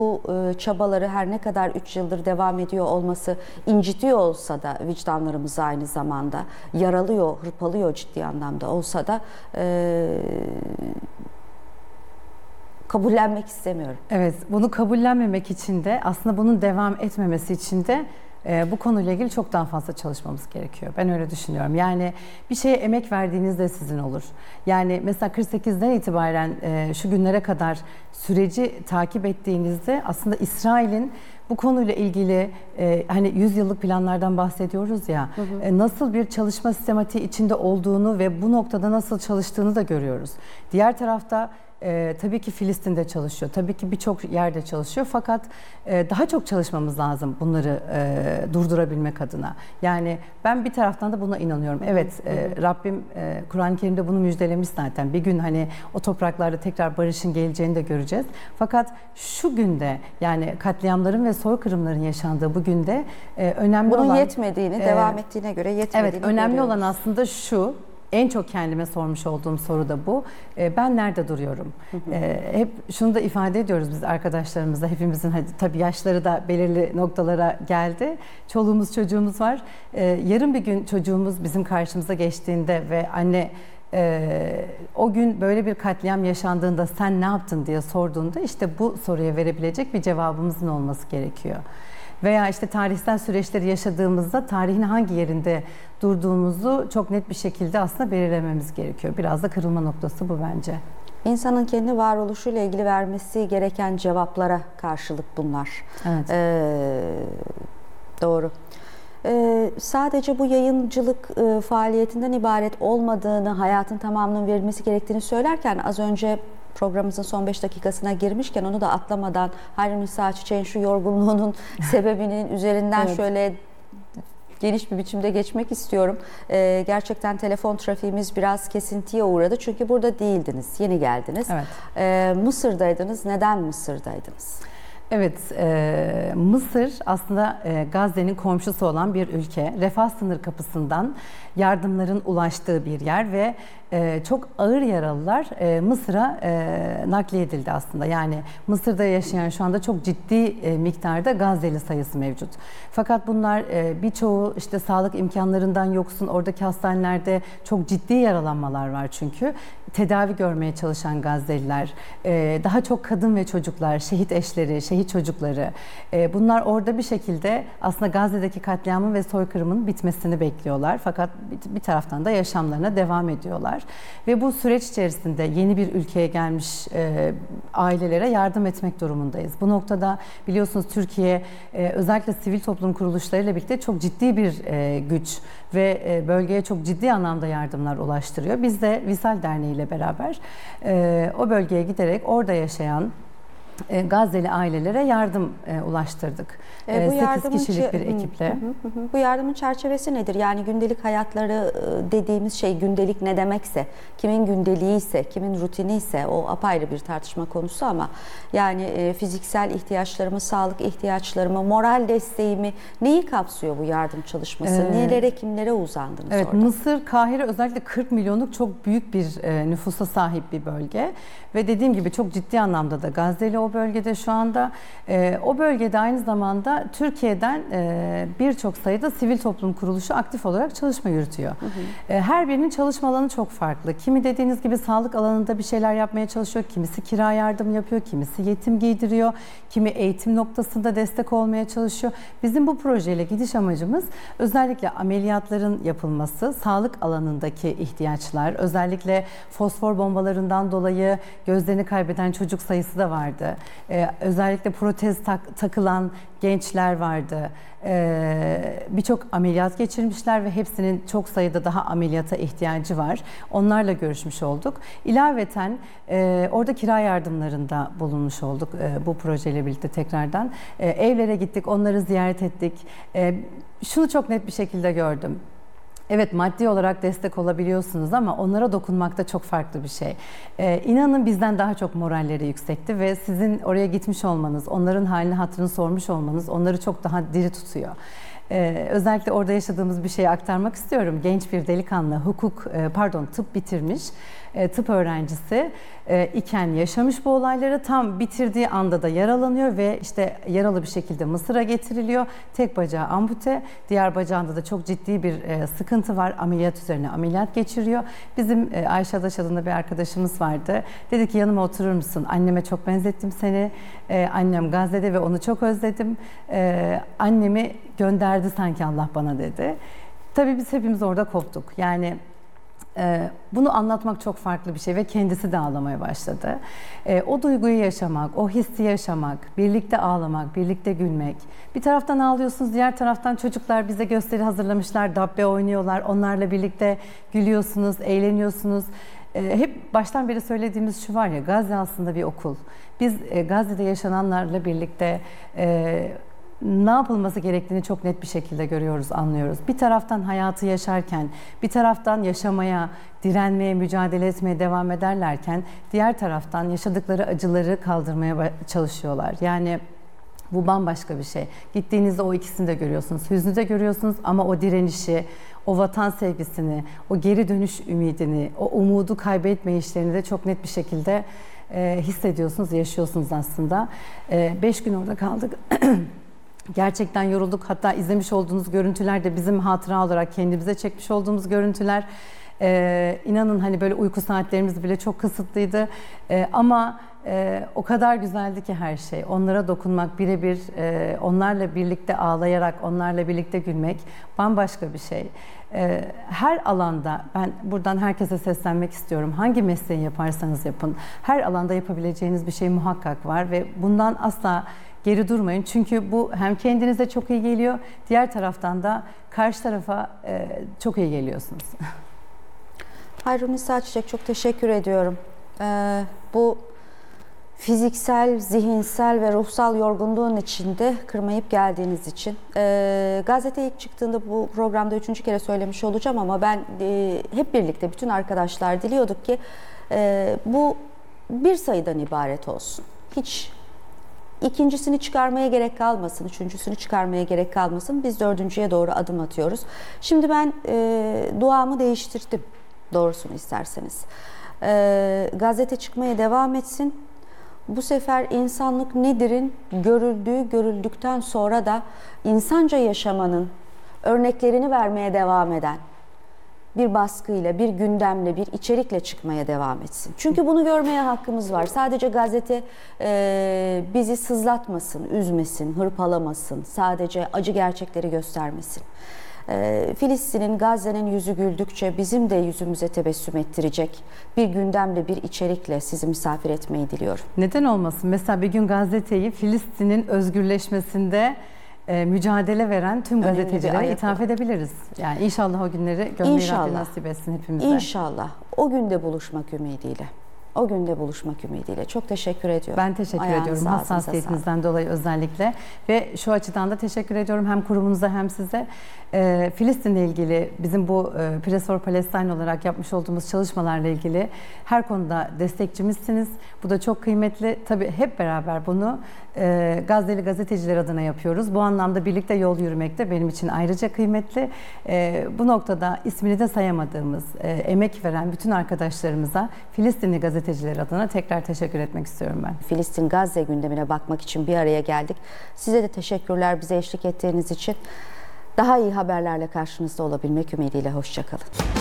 Bu çabaları her ne kadar 3 yıldır devam ediyor olması incitiyor olsa da vicdanlarımızı aynı zamanda yaralıyor, hırpalıyor ciddi anlamda olsa da kabullenmek istemiyorum. Evet, bunu kabullenmemek için de aslında bunun devam etmemesi için de bu konuyla ilgili çok daha fazla çalışmamız gerekiyor. Ben öyle düşünüyorum. Yani bir şeye emek verdiğinizde sizin olur. Yani mesela 48'den itibaren şu günlere kadar süreci takip ettiğinizde aslında İsrail'in bu konuyla ilgili hani 100 yıllık planlardan bahsediyoruz ya, nasıl bir çalışma sistematiği içinde olduğunu ve bu noktada nasıl çalıştığını da görüyoruz. Diğer tarafta tabii ki Filistin'de çalışıyor, tabii ki birçok yerde çalışıyor fakat daha çok çalışmamız lazım bunları durdurabilmek adına. Yani ben bir taraftan da buna inanıyorum. Evet, Rabbim Kur'an-ı Kerim'de bunu müjdelemiş zaten. Bir gün hani o topraklarda tekrar barışın geleceğini de göreceğiz. Fakat şu günde, yani katliamların ve soykırımların yaşandığı bu günde önemli bunun olan... yetmediğini, devam ettiğine göre yetmediğini Evet, önemli görüyoruz. olan aslında şu. En çok kendime sormuş olduğum soru da bu. Ben nerede duruyorum? Hep şunu da ifade ediyoruz biz arkadaşlarımızla. Hepimizin tabii yaşları da belirli noktalara geldi. Çoluğumuz çocuğumuz var. Yarın bir gün çocuğumuz bizim karşımıza geçtiğinde ve anne o gün böyle bir katliam yaşandığında sen ne yaptın diye sorduğunda işte bu soruya verebilecek bir cevabımızın olması gerekiyor. Veya işte tarihsel süreçleri yaşadığımızda tarihin hangi yerinde durduğumuzu çok net bir şekilde aslında belirlememiz gerekiyor. Biraz da kırılma noktası bu bence. İnsanın kendi varoluşuyla ilgili vermesi gereken cevaplara karşılık bunlar. Evet. Doğru. Sadece bu yayıncılık faaliyetinden ibaret olmadığını, hayatın tamamının verilmesi gerektiğini söylerken az önce programımızın son 5 dakikasına girmişken onu da atlamadan Hayrunisa Çiçek'in şu yorgunluğunun sebebinin üzerinden evet. şöyle geniş bir biçimde geçmek istiyorum. Gerçekten telefon trafiğimiz biraz kesintiye uğradı. Çünkü burada değildiniz, yeni geldiniz. Evet. Mısır'daydınız. Neden Mısır'daydınız? Evet, Mısır aslında Gazze'nin komşusu olan bir ülke. Refah sınır kapısından yardımların ulaştığı bir yer ve çok ağır yaralılar Mısır'a nakliye edildi aslında. Yani Mısır'da yaşayan şu anda çok ciddi miktarda Gazze'li sayısı mevcut. Fakat bunlar birçoğu işte sağlık imkanlarından yoksun, oradaki hastanelerde çok ciddi yaralanmalar var çünkü. Tedavi görmeye çalışan Gazze'liler, daha çok kadın ve çocuklar, şehit eşleri, şehit çocukları. Bunlar orada bir şekilde aslında Gazze'deki katliamın ve soykırımın bitmesini bekliyorlar. Fakat bir taraftan da yaşamlarına devam ediyorlar. Ve bu süreç içerisinde yeni bir ülkeye gelmiş ailelere yardım etmek durumundayız. Bu noktada biliyorsunuz Türkiye özellikle sivil toplum kuruluşlarıyla birlikte çok ciddi bir güç ve bölgeye çok ciddi anlamda yardımlar ulaştırıyor. Biz de Visal Derneği ile beraber o bölgeye giderek orada yaşayan Gazze'li ailelere yardım ulaştırdık. 8 kişilik bir ekiple. Bu yardımın çerçevesi nedir? Yani gündelik hayatları dediğimiz şey gündelik ne demekse, kimin gündeliği ise, kimin rutini ise o apayrı bir tartışma konusu ama yani fiziksel ihtiyaçlarımı, sağlık ihtiyaçlarımı, moral desteğimi neyi kapsıyor bu yardım çalışması? Nelere, kimlere uzandınız evet, orada? Mısır, Kahire özellikle 40 milyonluk çok büyük bir nüfusa sahip bir bölge ve dediğim gibi çok ciddi anlamda da Gazze'li o bölgede şu anda. O bölgede aynı zamanda Türkiye'den birçok sayıda sivil toplum kuruluşu aktif olarak çalışma yürütüyor. Her birinin çalışma alanı çok farklı. Kimi dediğiniz gibi sağlık alanında bir şeyler yapmaya çalışıyor, kimisi kira yardım yapıyor, kimisi yetim giydiriyor, kimi eğitim noktasında destek olmaya çalışıyor. Bizim bu projeyle gidiş amacımız özellikle ameliyatların yapılması, sağlık alanındaki ihtiyaçlar, özellikle fosfor bombalarından dolayı gözlerini kaybeden çocuk sayısı da vardı. Özellikle protez takılan gençler vardı. Birçok ameliyat geçirmişler ve hepsinin çok sayıda daha ameliyata ihtiyacı var. Onlarla görüşmüş olduk. İlaveten orada kira yardımlarında bulunmuş olduk bu projeyle birlikte tekrardan. Evlere gittik, onları ziyaret ettik. Şunu çok net bir şekilde gördüm. Evet, maddi olarak destek olabiliyorsunuz ama onlara dokunmak da çok farklı bir şey. İnanın bizden daha çok moralleri yüksekti ve sizin oraya gitmiş olmanız, onların halini hatırını sormuş olmanız onları çok daha diri tutuyor. Özellikle orada yaşadığımız bir şeyi aktarmak istiyorum. Genç bir delikanlı tıp bitirmiş. tıp öğrencisi iken yaşamış bu olayları. Tam bitirdiği anda da yaralanıyor ve işte yaralı bir şekilde Mısır'a getiriliyor. Tek bacağı ampute, diğer bacağında da çok ciddi bir sıkıntı var. Ameliyat üzerine ameliyat geçiriyor. Bizim Ayşe Adaş adında bir arkadaşımız vardı. Dedi ki yanıma oturur musun? Anneme çok benzettim seni. Annem Gazze'de ve onu çok özledim. Annemi gönderdi sanki Allah bana dedi. Tabii biz hepimiz orada koptuk. Yani bunu anlatmak çok farklı bir şey ve kendisi de ağlamaya başladı. O duyguyu yaşamak, o hissi yaşamak, birlikte ağlamak, birlikte gülmek. Bir taraftan ağlıyorsunuz, diğer taraftan çocuklar bize gösteri hazırlamışlar, dabbe oynuyorlar. Onlarla birlikte gülüyorsunuz, eğleniyorsunuz. Hep baştan beri söylediğimiz şu var ya, Gazze aslında bir okul. Biz Gazze'de yaşananlarla birlikte ne yapılması gerektiğini çok net bir şekilde görüyoruz, anlıyoruz. Bir taraftan hayatı yaşarken, bir taraftan yaşamaya, direnmeye, mücadele etmeye devam ederlerken, diğer taraftan yaşadıkları acıları kaldırmaya çalışıyorlar. Yani bu bambaşka bir şey. Gittiğinizde o ikisini de görüyorsunuz. Hüznü de görüyorsunuz ama o direnişi, o vatan sevgisini, o geri dönüş ümidini, o umudu kaybetmeyişlerini de çok net bir şekilde hissediyorsunuz, yaşıyorsunuz aslında. 5 gün orada kaldık. Gerçekten yorulduk. Hatta izlemiş olduğunuz görüntüler de bizim hatıra olarak kendimize çekmiş olduğumuz görüntüler. İnanın hani böyle uyku saatlerimiz bile çok kısıtlıydı. Ama o kadar güzeldi ki her şey. Onlara dokunmak, birebir onlarla birlikte ağlayarak, onlarla birlikte gülmek bambaşka bir şey. Her alanda, ben buradan herkese seslenmek istiyorum. Hangi mesleği yaparsanız yapın, her alanda yapabileceğiniz bir şey muhakkak var ve bundan asla geri durmayın. Çünkü bu hem kendinize çok iyi geliyor, diğer taraftan da karşı tarafa çok iyi geliyorsunuz. Hayrunisa Çiçek, çok teşekkür ediyorum. Bu fiziksel, zihinsel ve ruhsal yorgunluğun içinde kırmayıp geldiğiniz için. Gazete ilk çıktığında bu programda 3. kere söylemiş olacağım ama ben hep birlikte bütün arkadaşlar diliyorduk ki bu bir sayıdan ibaret olsun. Hiç ikincisini çıkarmaya gerek kalmasın, üçüncüsünü çıkarmaya gerek kalmasın. Biz 4.'ye doğru adım atıyoruz. Şimdi ben duamı değiştirdim, doğrusunu isterseniz. Gazete çıkmaya devam etsin. Bu sefer insanlık nedir'in görüldükten sonra da insanca yaşamanın örneklerini vermeye devam eden bir baskıyla, bir gündemle, bir içerikle çıkmaya devam etsin. Çünkü bunu görmeye hakkımız var. Sadece gazete bizi sızlatmasın, üzmesin, hırpalamasın. Sadece acı gerçekleri göstermesin. Filistin'in, Gazze'nin yüzü güldükçe bizim de yüzümüze tebessüm ettirecek bir gündemle, bir içerikle sizi misafir etmeyi diliyorum. Neden olmasın? Mesela bir gün gazeteyi Filistin'in özgürleşmesinde mücadele veren tüm gazetecilere ithaf edebiliriz. Yani inşallah o günleri görmeyi Rabbim nasip etsin hepimize. İnşallah. O günde buluşmak ümidiyle. O günde buluşmak ümidiyle. Çok teşekkür ediyorum. Ben teşekkür ediyorum hassasiyetinizden dolayı özellikle. Ve şu açıdan da teşekkür ediyorum hem kurumunuza hem size. Filistin'le ilgili bizim bu Press for Palestine olarak yapmış olduğumuz çalışmalarla ilgili her konuda destekçimizsiniz. Bu da çok kıymetli. Tabii hep beraber bunu Gazze'li gazeteciler adına yapıyoruz. Bu anlamda birlikte yol yürümek de benim için ayrıca kıymetli. Bu noktada ismini de sayamadığımız, emek veren bütün arkadaşlarımıza Filistinli gazeteciler adına tekrar teşekkür etmek istiyorum ben. Filistin-Gazze gündemine bakmak için bir araya geldik. Size de teşekkürler bize eşlik ettiğiniz için. Daha iyi haberlerle karşınızda olabilmek ümidiyle. Hoşça kalın.